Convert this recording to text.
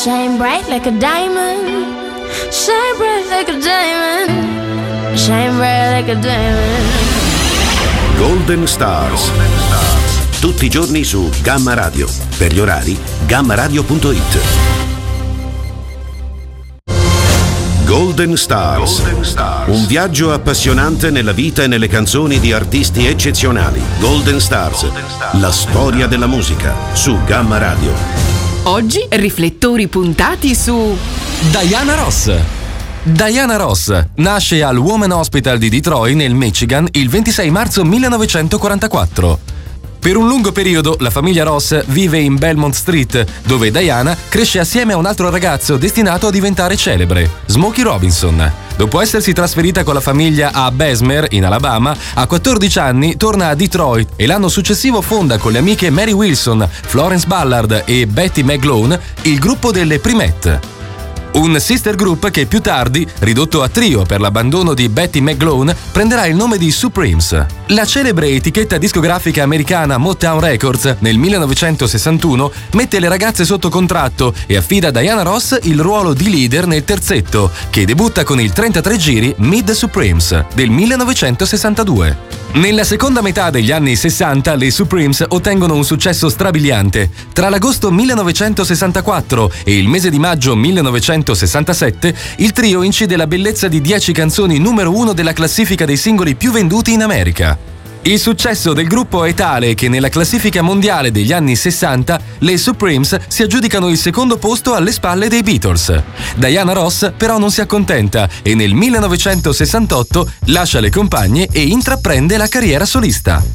Shine bright like a diamond. Shine bright like a diamond. Shine bright like a diamond. Golden Stars. Tutti i giorni su Gamma Radio. Per gli orari, gammaradio.it. Golden Stars. Un viaggio appassionante nella vita e nelle canzoni di artisti eccezionali. Golden Stars. La storia della musica su Gamma Radio. Oggi riflettori puntati su Diana Ross. Diana Ross nasce al Women Hospital di Detroit, nel Michigan, il 26 marzo 1944. Per un lungo periodo la famiglia Ross vive in Belmont Street, dove Diana cresce assieme a un altro ragazzo destinato a diventare celebre, Smokey Robinson. Dopo essersi trasferita con la famiglia a Bessemer, in Alabama, a 14 anni torna a Detroit e l'anno successivo fonda con le amiche Mary Wilson, Florence Ballard e Betty McGloin il gruppo delle Primette. Un sister group che più tardi, ridotto a trio per l'abbandono di Betty McGloin, prenderà il nome di Supremes. La celebre etichetta discografica americana Motown Records nel 1961 mette le ragazze sotto contratto e affida a Diana Ross il ruolo di leader nel terzetto, che debutta con il 33 giri Meet the Supremes del 1962. Nella seconda metà degli anni 60 le Supremes ottengono un successo strabiliante. Tra l'agosto 1964 e il mese di maggio 1967 il trio incide la bellezza di 10 canzoni numero 1 della classifica dei singoli più venduti in America. Il successo del gruppo è tale che nella classifica mondiale degli anni 60 le Supremes si aggiudicano il secondo posto alle spalle dei Beatles. Diana Ross però non si accontenta e nel 1968 lascia le compagne e intraprende la carriera solista.